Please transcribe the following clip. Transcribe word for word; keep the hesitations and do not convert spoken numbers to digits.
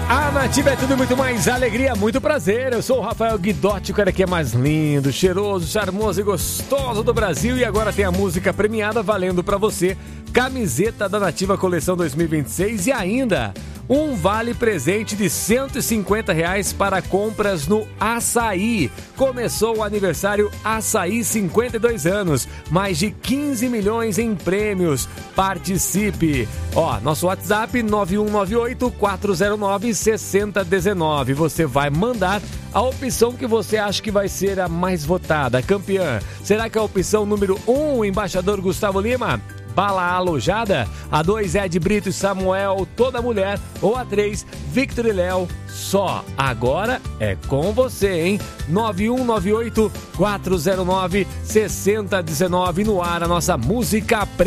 A Nativa é tudo muito mais alegria, muito prazer. Eu sou o Rafael Guidotti, o cara que é mais lindo, cheiroso, charmoso e gostoso do Brasil. E agora tem a música premiada valendo pra você. Camiseta da Nativa Coleção dois mil e vinte e seis e ainda um vale presente de cento e cinquenta reais para compras no Açaí. Começou o aniversário Açaí, cinquenta e dois anos, mais de quinze milhões em prêmios. Participe! Ó, nosso WhatsApp nove um nove oito, quatro zero nove, seis zero um nove. Você vai mandar a opção que você acha que vai ser a mais votada, a campeã. Será que é a opção número um, o embaixador Gustavo Lima? Bala Alojada, a dois Ed Brito e Samuel, Toda Mulher, ou a três Victor e Léo, Só. Agora é com você, hein? nove um nove oito, quatro zero nove, seis zero um nove no ar, a nossa música